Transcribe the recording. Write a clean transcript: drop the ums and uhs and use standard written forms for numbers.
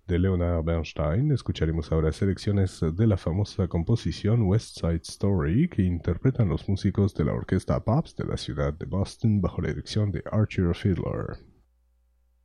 De Leonard Bernstein escucharemos ahora selecciones de la famosa composición West Side Story que interpretan los músicos de la orquesta Pops de la ciudad de Boston bajo la dirección de Arthur Fiedler.